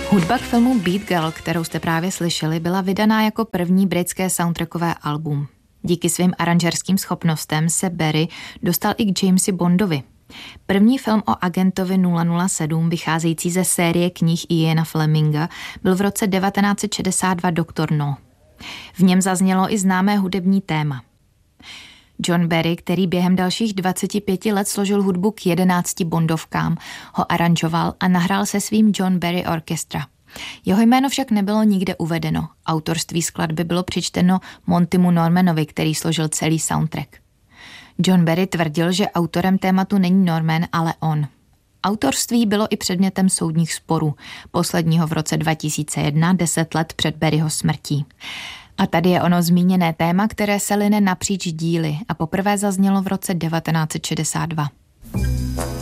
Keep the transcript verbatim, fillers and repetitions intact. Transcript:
Hudba k filmu Beat Girl, kterou jste právě slyšeli, byla vydaná jako první britské soundtrackové album. Díky svým aranžerským schopnostem se Barry dostal i k Jamesi Bondovi. První film o agentovi nula nula sedm, vycházející ze série knih Iana Fleminga, byl v roce devatenáct set šedesát dva Doktor No. V něm zaznělo i známé hudební téma. John Barry, který během dalších dvaceti pěti let složil hudbu k jedenácti Bondovkám, ho aranžoval a nahrál se svým John Barry Orchestra. Jeho jméno však nebylo nikde uvedeno. Autorství skladby bylo přičteno Montymu Normanovi, který složil celý soundtrack. John Barry tvrdil, že autorem tématu není Norman, ale on. Autorství bylo i předmětem soudních sporů, posledního v roce dva tisíce jedna, deset let před Barryho smrtí. A tady je ono zmíněné téma, které se line napříč díly a poprvé zaznělo v roce devatenáct set šedesát dva.